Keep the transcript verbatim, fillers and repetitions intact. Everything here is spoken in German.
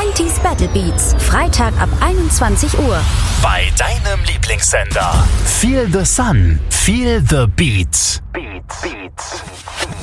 neunziger Battle Beats. Freitag ab einundzwanzig Uhr. Bei deinem Lieblingssender. Feel the Sun, feel the Beats. Beats, Beats.